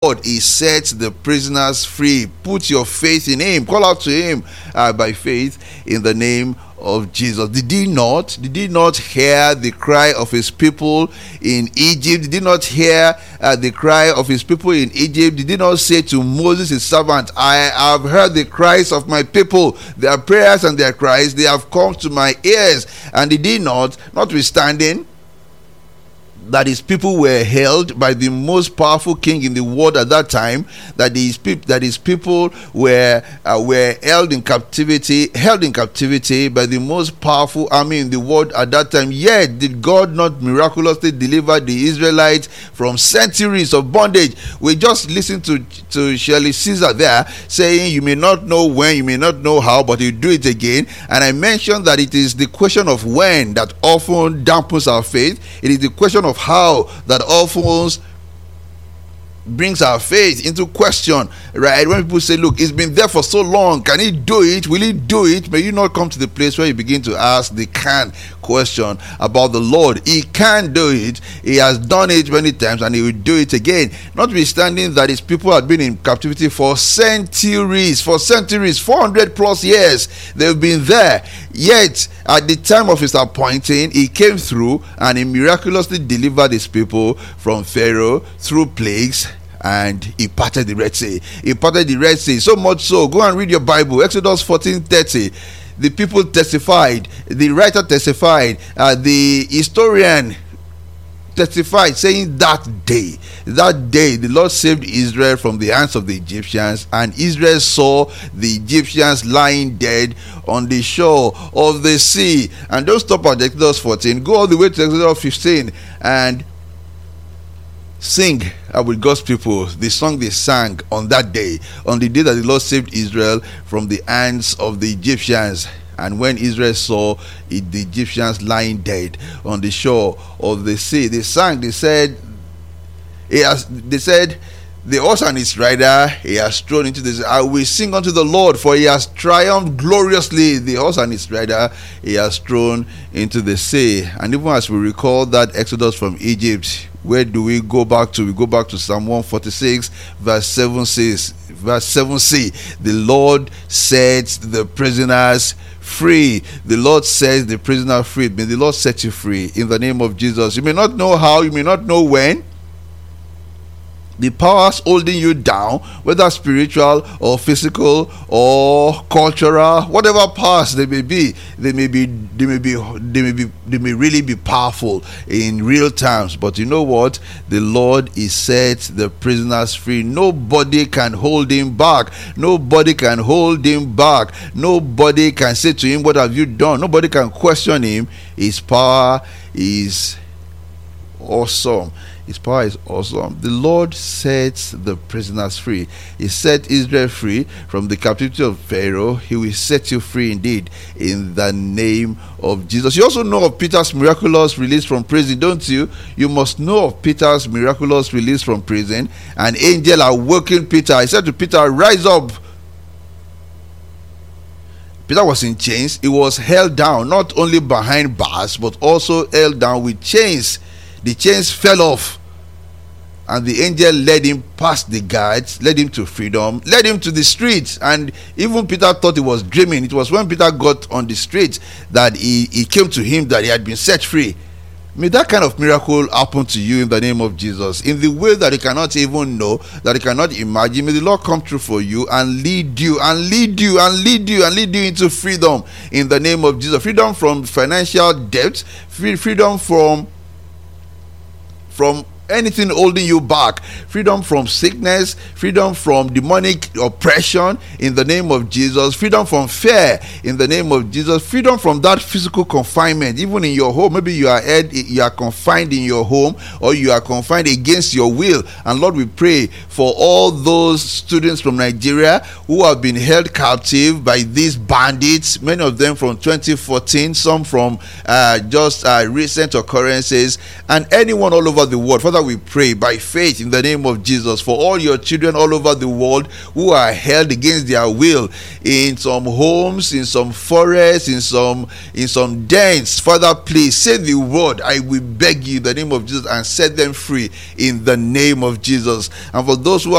He sets the prisoners free. Put your faith in him. Call out to him by faith in the name of Jesus. Did he not hear the cry of his people in Egypt? Did he not hear the cry of his people in Egypt? Did he not say to Moses his servant, I have heard the cries of my people, their prayers and their cries, they have come to my ears? And did he not, notwithstanding that his people were held by the most powerful king in the world at that time, that his people were held in captivity by the most powerful army in the world at that time, yet did God not miraculously deliver the Israelites from centuries of bondage? We just listened to Shirley Caesar there saying, you may not know when, you may not know how, but you do it again. And I mentioned that it is the question of when that often dampens our faith. It is the question of how that often brings our faith into question, right? When people say, look, it's been there for so long, can he do it? Will he do it? May you not come to the place where you begin to ask the can question about the Lord. He can do it. He has done it many times and he will do it again. Notwithstanding that his people had been in captivity for centuries, 400 plus years, they've been there. Yet at the time of his appointing, he came through and he miraculously delivered his people from Pharaoh through plagues, and he parted the Red Sea. So much so, go and read your Bible, Exodus 14:30. The people testified, the writer testified, the historian testified, saying that day the Lord saved Israel from the hands of the Egyptians, and Israel saw the Egyptians lying dead on the shore of the sea. And don't stop at Exodus 14, go all the way to Exodus 15 and sing with God's people the song they sang on that day, on the day that the Lord saved Israel from the hands of the Egyptians. And when Israel saw the Egyptians lying dead on the shore of the sea, they said, the horse and its rider he has thrown into the sea. I will sing unto the Lord, for he has triumphed gloriously. The horse and its rider he has thrown into the sea. And even as we recall that Exodus from Egypt, where do we go back to? We go back to Psalm 146 verse 7c. The Lord sets the prisoners free. The Lord sets the prisoner free. May the Lord set you free in the name of Jesus. You may not know how, you may not know when. The powers holding you down, whether spiritual or physical or cultural, whatever powers they may be, they may really be powerful in real terms. But you know what? The Lord is set the prisoners free. Nobody can hold him back. Nobody can hold him back. Nobody can say to him, what have you done? Nobody can question him. His power is awesome. His power is awesome. The Lord sets the prisoners free. He set Israel free from the captivity of Pharaoh. He will set you free indeed in the name of Jesus. You also know of Peter's miraculous release from prison, don't you? You must know of Peter's miraculous release from prison. An angel awoken Peter. He said to Peter, rise up. Peter was in chains. He was held down, not only behind bars, but also held down with chains. The chains fell off, and the angel led him past the guards, led him to freedom, led him to the streets. And even Peter thought he was dreaming. It was when Peter got on the streets that he came to him that he had been set free. May that kind of miracle happen to you in the name of Jesus, in the way that you cannot even know, that you cannot imagine. May the Lord come through for you and lead you into freedom in the name of Jesus. Freedom from financial debt, freedom from anything holding you back, freedom from sickness, freedom from demonic oppression in the name of Jesus, freedom from fear in the name of Jesus, freedom from that physical confinement, even in your home. Maybe you are confined in your home, or you are confined against your will. And Lord, we pray for all those students from Nigeria who have been held captive by these bandits, many of them from 2014, some from recent occurrences, and anyone all over the world. Father, we pray by faith in the name of Jesus for all your children all over the world who are held against their will in some homes, in some forests, in some dens. Father, please say the word, I will beg you in the name of Jesus, and set them free in the name of Jesus. And for those who are